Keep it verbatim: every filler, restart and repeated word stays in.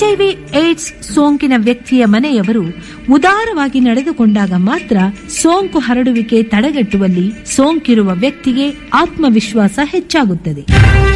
HIV AIDS ಸೋಂಕಿನ ವ್ಯಕ್ತಿಯ ಮನೆಯವರು ಉದಾರವಾಗಿ ನಡೆದುಕೊಂಡಾಗ ಮಾತ್ರ ಸೋಂಕು ಹರಡುವಿಕೆ ತಡೆಗಟ್ಟುವಲ್ಲಿ ಸೋಂಕಿರುವ ವ್ಯಕ್ತಿಗೆ ಆತ್ಮವಿಶ್ವಾಸ ಹೆಚ್ಚಾಗುತ್ತದೆ.